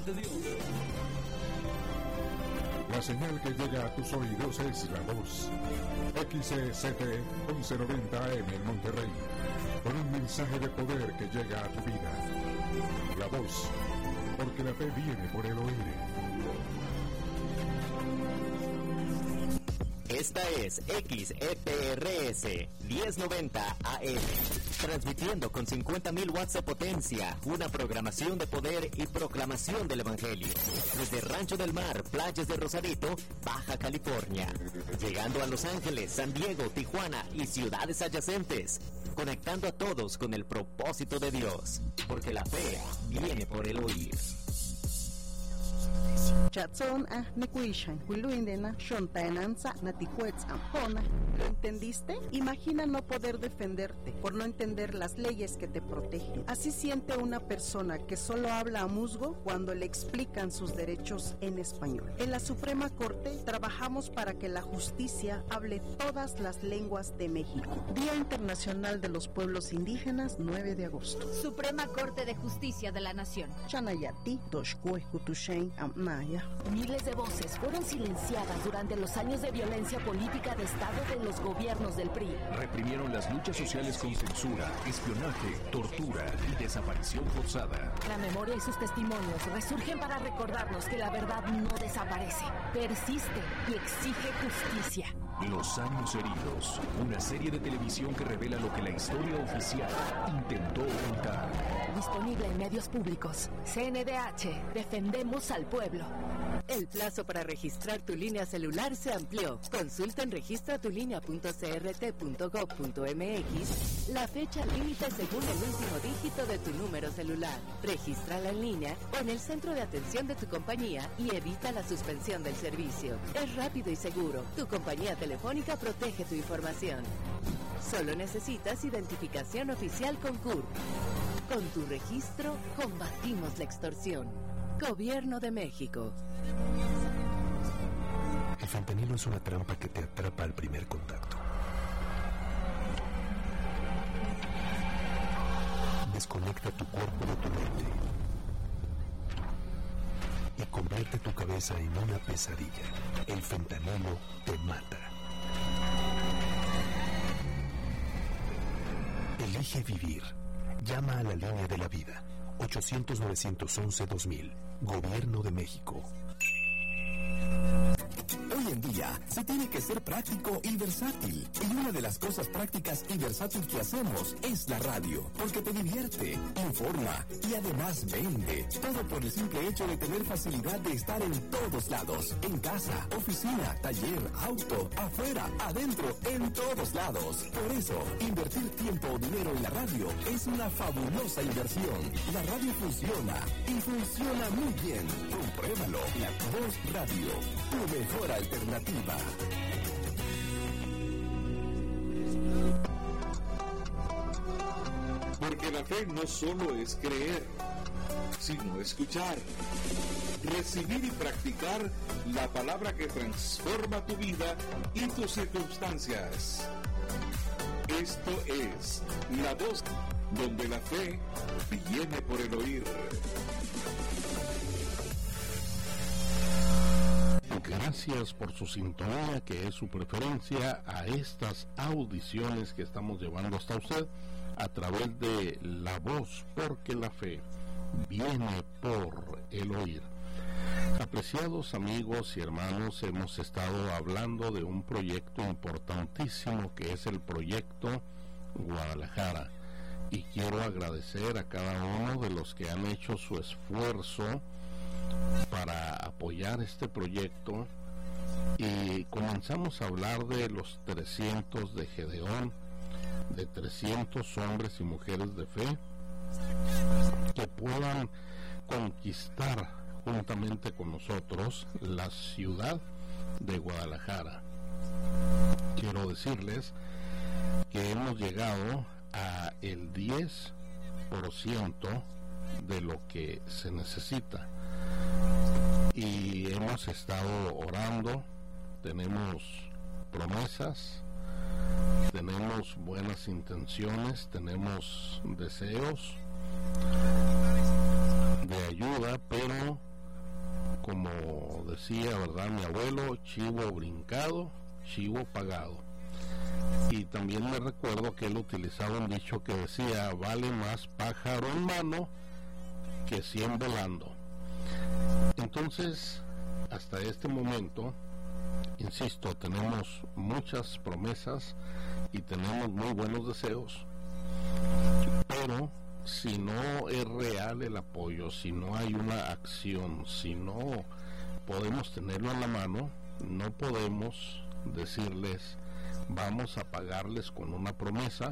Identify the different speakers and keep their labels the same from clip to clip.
Speaker 1: de Dios.
Speaker 2: La señal que llega a tus oídos es La Voz. XCT 1190 AM en Monterrey. Con un mensaje de poder que llega a tu vida. La Voz, porque la fe viene por el oír.
Speaker 3: Esta es XEPRS 1090 AM, transmitiendo con 50.000 watts de potencia, una programación de poder y proclamación del Evangelio, desde Rancho del Mar, playas de Rosarito, Baja California, llegando a Los Ángeles, San Diego, Tijuana y ciudades adyacentes, conectando a todos con el propósito de Dios, porque la fe viene por el oír.
Speaker 4: Chatson nekuishan huiluindena shontaenanza natihuetzam pona. ¿Lo entendiste? Imagina no poder defenderte por no entender las leyes que te protegen. Así siente una persona que solo habla a musgo cuando le explican sus derechos en español. En la Suprema Corte trabajamos para que la justicia hable todas las lenguas de México. Día Internacional de los Pueblos Indígenas, 9 de agosto.
Speaker 5: Suprema Corte de Justicia de la Nación.
Speaker 4: Chanayati, Toshkue, Kutushen, Amnaya.
Speaker 6: Miles de voces fueron silenciadas durante los años de violencia política de Estado de los gobiernos del PRI.
Speaker 7: Reprimieron las luchas sociales con censura, espionaje, tortura y desaparición forzada.
Speaker 6: La memoria y sus testimonios resurgen para recordarnos que la verdad no desaparece, persiste y exige justicia.
Speaker 7: Los años heridos, una serie de televisión que revela lo que la historia oficial intentó ocultar.
Speaker 6: Disponible en medios públicos. CNDH, defendemos al pueblo.
Speaker 8: El plazo para registrar tu línea celular se amplió. Consulta en registratulinea.crt.gov.mx la fecha límite según el último dígito de tu número celular. Regístrala en línea o en el centro de atención de tu compañía y evita la suspensión del servicio. Es rápido y seguro. Tu compañía telefónica protege tu información. Solo necesitas identificación oficial con CURP. Con tu registro, combatimos la extorsión. Gobierno de México.
Speaker 7: El fentanilo es una trampa que te atrapa al primer contacto. Desconecta tu cuerpo de tu mente y convierte tu cabeza en una pesadilla. El fentanilo te mata. Elige vivir. Llama a la línea de la vida. 800-911-2000. Gobierno de México.
Speaker 9: Hoy en día se tiene que ser práctico y versátil. Y una de las cosas prácticas y versátil que hacemos es la radio. Porque te divierte, informa y además vende. Todo por el simple hecho de tener facilidad de estar en todos lados. En casa, oficina, taller, auto, afuera, adentro, en todos lados. Por eso, invertir tiempo o dinero en la radio es una fabulosa inversión. La radio funciona y funciona muy bien. Compruébalo. La Voz Radio, tu mejor alternativa.
Speaker 10: Porque la fe no solo es creer, sino escuchar, recibir y practicar la palabra que transforma tu vida y tus circunstancias. Esto es La Voz, donde la fe viene por el oír.
Speaker 11: Gracias por su sintonía, que es su preferencia a estas audiciones que estamos llevando hasta usted a través de La Voz, porque la fe viene por el oír. Apreciados amigos y hermanos, hemos estado hablando de un proyecto importantísimo que es el proyecto Guadalajara, y quiero agradecer a cada uno de los que han hecho su esfuerzo para apoyar este proyecto. Y comenzamos a hablar de los 300 de Gedeón, de 300 hombres y mujeres de fe que puedan conquistar juntamente con nosotros la ciudad de Guadalajara. Quiero decirles que hemos llegado a el 10% de lo que se necesita. Y hemos estado orando, tenemos promesas, tenemos buenas intenciones, tenemos deseos de ayuda, pero decía, ¿verdad?, mi abuelo, chivo brincado, chivo pagado. Y también me recuerdo que él utilizaba un dicho que decía, vale más pájaro en mano que 100 volando. Entonces, hasta este momento, insisto, tenemos muchas promesas y tenemos muy buenos deseos, pero si no es real el apoyo, si no hay una acción, si no podemos tenerlo en la mano, no podemos decirles, vamos a pagarles con una promesa,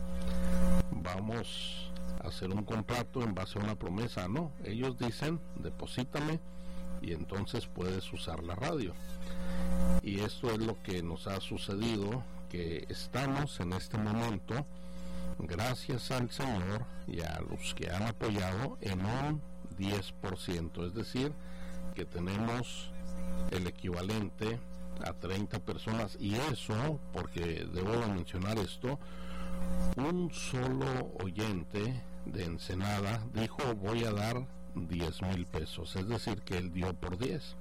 Speaker 11: vamos a hacer un contrato en base a una promesa. No, ellos dicen, deposítame y entonces puedes usar la radio. Y esto es lo que nos ha sucedido, que estamos en este momento, gracias al Señor y a los que han apoyado, en un 10%, es decir, que tenemos el equivalente a 30 personas, y eso, porque debo de mencionar esto, un solo oyente de Ensenada dijo, voy a dar 10,000 pesos, es decir, que él dio por 10.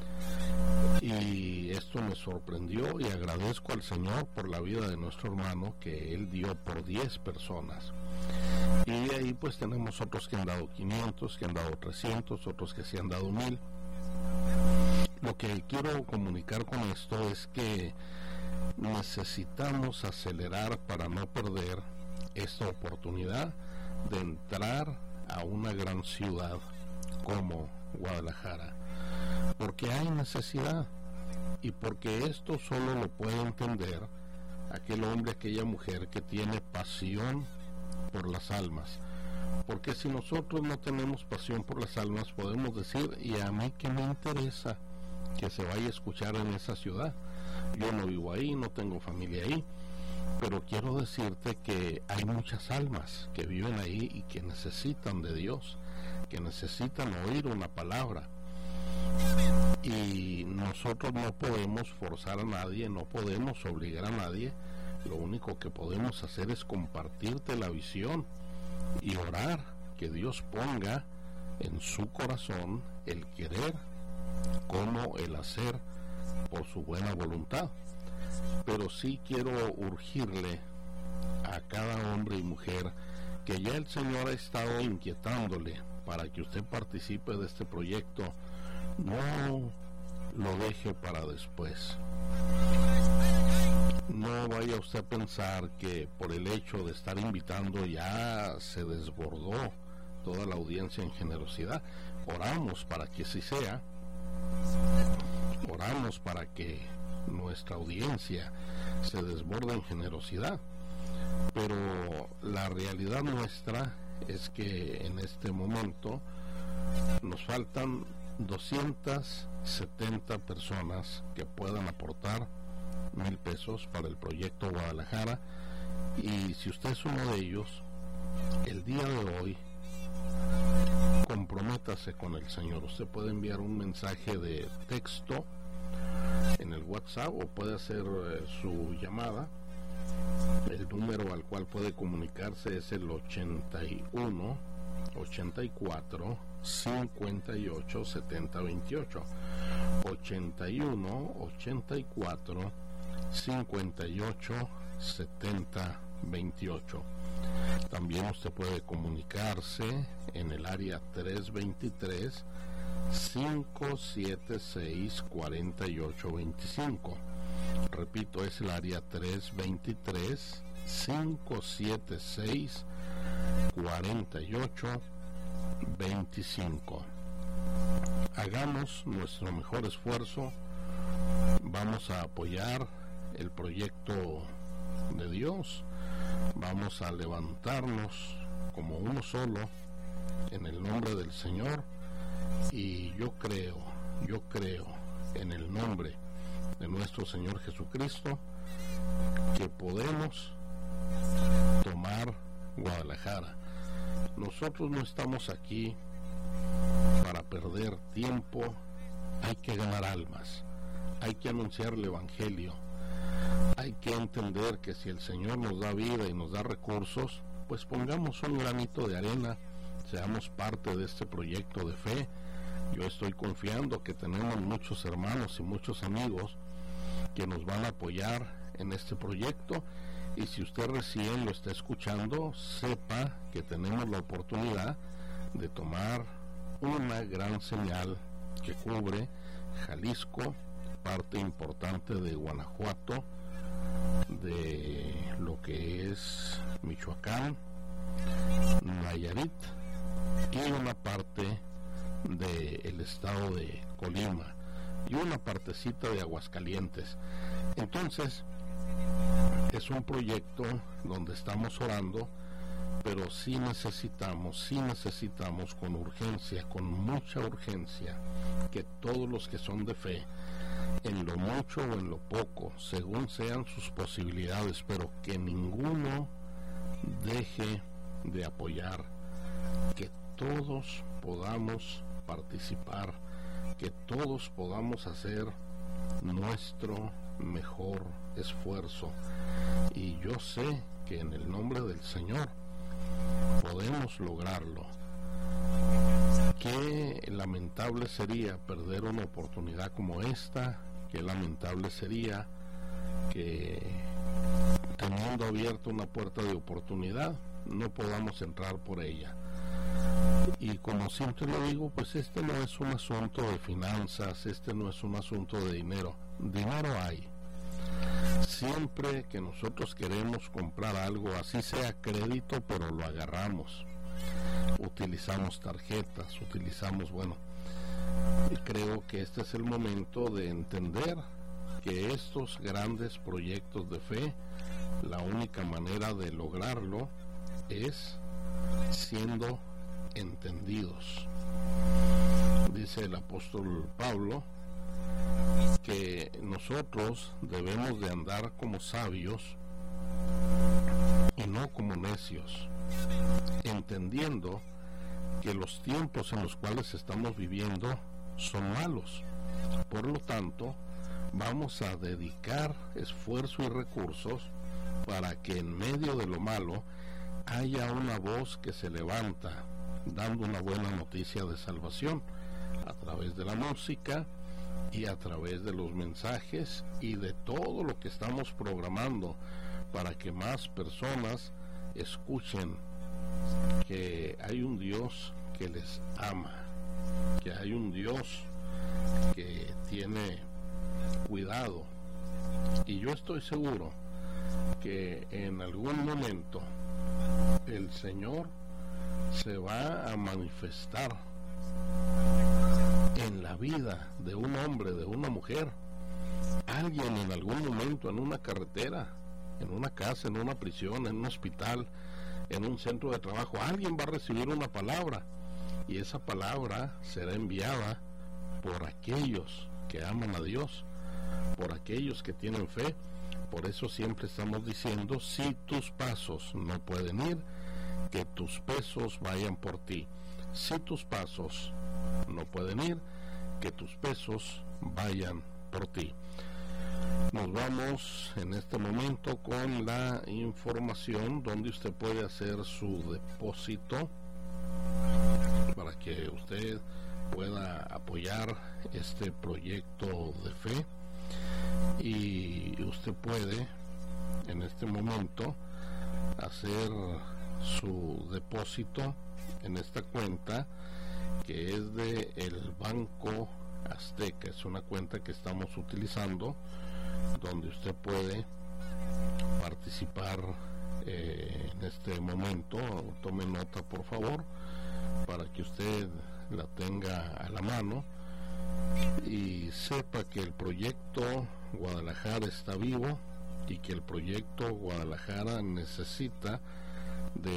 Speaker 11: Y esto me sorprendió y agradezco al Señor por la vida de nuestro hermano, que él dio por 10 personas. Y de ahí pues tenemos otros que han dado 500, que han dado 300, otros que se han dado 1,000. Lo que quiero comunicar con esto es que necesitamos acelerar para no perder esta oportunidad de entrar a una gran ciudad como Guadalajara, porque hay necesidad y porque esto solo lo puede entender aquel hombre, aquella mujer que tiene pasión por las almas. Porque si nosotros no tenemos pasión por las almas, podemos decir, ¿y a mí qué me interesa que se vaya a escuchar en esa ciudad? Yo no vivo ahí, no tengo familia ahí, pero quiero decirte que hay muchas almas que viven ahí y que necesitan de Dios, que necesitan oír una palabra. Y nosotros no podemos forzar a nadie, no podemos obligar a nadie. Lo único que podemos hacer es compartirte la visión y orar que Dios ponga en su corazón el querer como el hacer por su buena voluntad. Pero sí quiero urgirle a cada hombre y mujer que ya el Señor ha estado inquietándole para que usted participe de este proyecto. No lo deje para después. No vaya usted a pensar que por el hecho de estar invitando ya se desbordó toda la audiencia en generosidad. Oramos para que así sea. Oramos para que nuestra audiencia se desborde en generosidad. Pero la realidad nuestra es que en este momento nos faltan 270 personas que puedan aportar 1,000 pesos para el proyecto Guadalajara. Y si usted es uno de ellos, el día de hoy comprométase con el Señor. Usted puede enviar un mensaje de texto en el WhatsApp o puede hacer su llamada. El número al cual puede comunicarse es el 81 84 58 70 28. 81 84 58 70 28. También usted puede comunicarse en el área 323 576 4825. Repito, es el área 323 576 4825. Hagamos nuestro mejor esfuerzo. Vamos a apoyar el proyecto de Dios. Vamos a levantarnos como uno solo en el nombre del Señor. Y yo creo en el nombre de nuestro Señor Jesucristo que podemos tomar Guadalajara. Nosotros no estamos aquí para perder tiempo. Hay que ganar almas, hay que anunciar el Evangelio, hay que entender que si el Señor nos da vida y nos da recursos, pues pongamos un granito de arena, seamos parte de este proyecto de fe. Yo estoy confiando que tenemos muchos hermanos y muchos amigos que nos van a apoyar en este proyecto, y si usted recién lo está escuchando, sepa que tenemos la oportunidad de tomar una gran señal que cubre Jalisco, parte importante de Guanajuato, de lo que es Michoacán, Nayarit y una parte del estado de Colima y una partecita de Aguascalientes. Entonces es un proyecto donde estamos orando, pero sí necesitamos con urgencia, con mucha urgencia, que todos los que son de fe, en lo mucho o en lo poco, según sean sus posibilidades, pero que ninguno deje de apoyar, que todos podamos participar, que todos podamos hacer nuestro mejor esfuerzo. Y yo sé que en el nombre del Señor podemos lograrlo. Qué lamentable sería perder una oportunidad como esta, qué lamentable sería que, teniendo abierta una puerta de oportunidad, no podamos entrar por ella. Y como siempre lo digo, pues este no es un asunto de finanzas, este no es un asunto de dinero. Dinero hay. Siempre que nosotros queremos comprar algo, así sea crédito, pero lo agarramos. Utilizamos tarjetas, creo que este es el momento de entender que estos grandes proyectos de fe, la única manera de lograrlo es siendo entendidos. Dice el apóstol Pablo que nosotros debemos de andar como sabios y no como necios, entendiendo que los tiempos en los cuales estamos viviendo son malos. Por lo tanto, vamos a dedicar esfuerzo y recursos para que en medio de lo malo haya una voz que se levanta dando una buena noticia de salvación a través de la música y a través de los mensajes y de todo lo que estamos programando para que más personas escuchen que hay un Dios que les ama, que hay un Dios que tiene cuidado. Y yo estoy seguro que en algún momento el Señor se va a manifestar en la vida de un hombre, de una mujer. Alguien en algún momento, en una carretera, en una casa, en una prisión, en un hospital, en un centro de trabajo, alguien va a recibir una palabra, y esa palabra será enviada por aquellos que aman a Dios, por aquellos que tienen fe. Por eso siempre estamos diciendo, si tus pasos no pueden ir, que tus pesos vayan por ti. Si tus pasos no pueden ir, que tus pesos vayan por ti. Nos vamos en este momento con la información donde usted puede hacer su depósito para que usted pueda apoyar este proyecto de fe. Y usted puede en este momento hacer su depósito en esta cuenta que es de el Banco Azteca. Es una cuenta que estamos utilizando donde usted puede participar en este momento. Tome nota, por favor, para que usted la tenga a la mano y sepa que el proyecto Guadalajara está vivo y que el proyecto Guadalajara necesita de